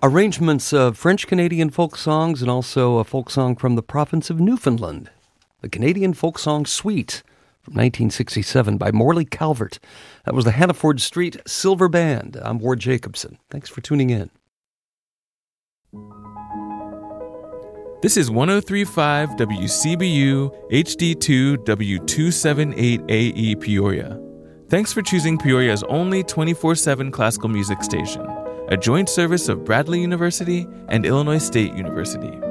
Arrangements of French-Canadian folk songs and also a folk song from the province of Newfoundland. The Canadian Folk Song Suite from 1967 by Morley Calvert. That was the Hannaford Street Silver Band. I'm Ward Jacobson. Thanks for tuning in. This is 103.5 WCBU HD2 W278AE Peoria. Thanks for choosing Peoria's only 24/7 classical music station, a joint service of Bradley University and Illinois State University.